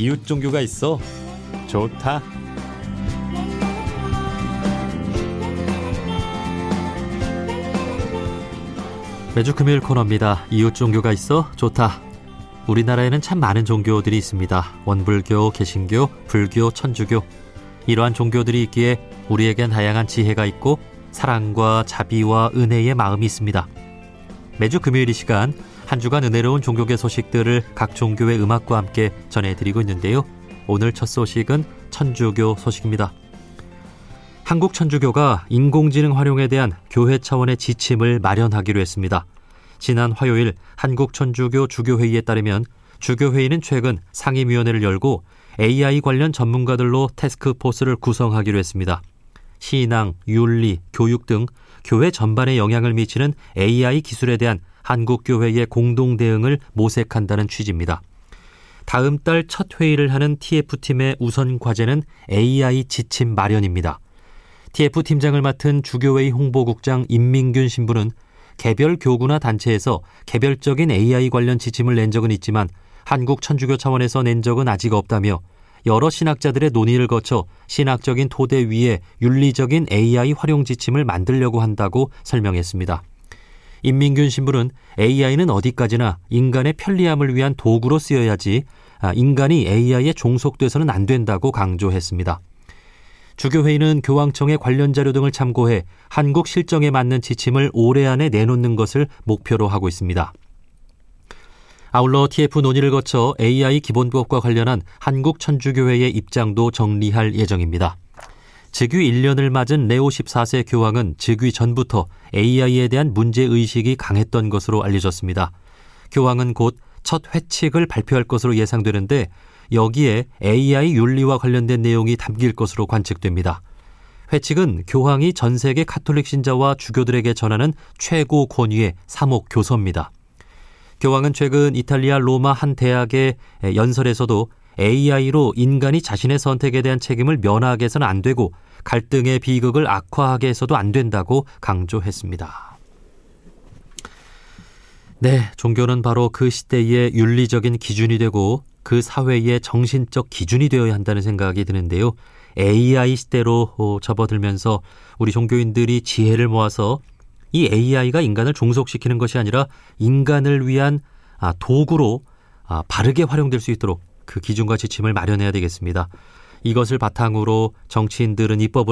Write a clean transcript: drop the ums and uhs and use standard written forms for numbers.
이웃 종교가 있어 좋다. 매주 금요일 코너입니다. 이웃 종교가 있어 좋다. 우리나라에는 참 많은 종교들이 있습니다. 원불교, 개신교, 불교, 천주교. 이러한 종교들이 있기에 우리에겐 다양한 지혜가 있고 사랑과 자비와 은혜의 마음이 있습니다. 매주 금요일 이 시간 한 주간 은혜로운 종교계 소식들을 각 종교의 음악과 함께 전해드리고 있는데요. 오늘 첫 소식은 천주교 소식입니다. 한국 천주교가 인공지능 활용에 대한 교회 차원의 지침을 마련하기로 했습니다. 지난 화요일 한국 천주교 주교회의에 따르면 주교회의는 최근 상임위원회를 열고 AI 관련 전문가들로 태스크포스를 구성하기로 했습니다. 신앙, 윤리, 교육 등 교회 전반에 영향을 미치는 AI 기술에 대한 한국 교회의 공동 대응을 모색한다는 취지입니다. 다음 달 첫 회의를 하는 TF팀의 우선 과제는 AI 지침 마련입니다. TF팀장을 맡은 주교회의 홍보국장 임민균 신부는 개별 교구나 단체에서 개별적인 AI 관련 지침을 낸 적은 있지만 한국 천주교 차원에서 낸 적은 아직 없다며 여러 신학자들의 논의를 거쳐 신학적인 토대 위에 윤리적인 AI 활용 지침을 만들려고 한다고 설명했습니다. 임민균 신부는 AI는 어디까지나 인간의 편리함을 위한 도구로 쓰여야지 인간이 AI에 종속돼서는 안 된다고 강조했습니다. 주교회의는 교황청의 관련 자료 등을 참고해 한국 실정에 맞는 지침을 올해 안에 내놓는 것을 목표로 하고 있습니다. 아울러 TF 논의를 거쳐 AI 기본법과 관련한 한국 천주교회의 입장도 정리할 예정입니다. 즉위 1년을 맞은 레오 14세 교황은 즉위 전부터 AI에 대한 문제의식이 강했던 것으로 알려졌습니다. 교황은 곧 첫 회칙을 발표할 것으로 예상되는데 여기에 AI 윤리와 관련된 내용이 담길 것으로 관측됩니다. 회칙은 교황이 전 세계 카톨릭 신자와 주교들에게 전하는 최고 권위의 사목 교서입니다. 교황은 최근 이탈리아 로마 한 대학의 연설에서도 AI로 인간이 자신의 선택에 대한 책임을 면하게 해서는 안 되고 갈등의 비극을 악화하게 해서도 안 된다고 강조했습니다. 네, 종교는 바로 그 시대의 윤리적인 기준이 되고 그 사회의 정신적 기준이 되어야 한다는 생각이 드는데요. AI 시대로 접어들면서 우리 종교인들이 지혜를 모아서 이 AI가 인간을 종속시키는 것이 아니라 인간을 위한 도구로 바르게 활용될 수 있도록 그 기준과 지침을 마련해야 되겠습니다. 이것을 바탕으로 정치인들은 입법을